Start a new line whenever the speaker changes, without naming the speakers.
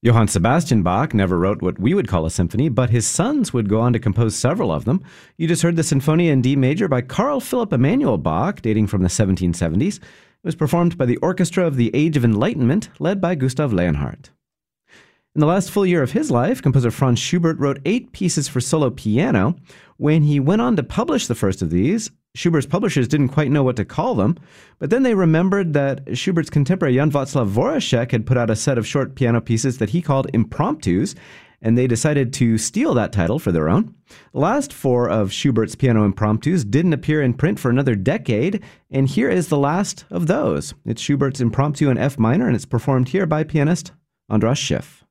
Johann Sebastian Bach never wrote what we would call a symphony, but his sons would go on to compose several of them. You just heard the Sinfonia in D major by Carl Philipp Emanuel Bach, dating from the 1770s. It was performed by the Orchestra of the Age of Enlightenment, led by Gustav Leonhardt. In the last full year of his life, composer Franz Schubert wrote 8 pieces for solo piano. When he went on to publish the first of these, Schubert's publishers didn't quite know what to call them, but then they remembered that Schubert's contemporary Jan Václav Voracek had put out a set of short piano pieces that he called impromptus, and they decided to steal that title for their own. The last 4 of Schubert's piano impromptus didn't appear in print for another decade, and here is the last of those. It's Schubert's Impromptu in F minor, and it's performed here by pianist Andras Schiff.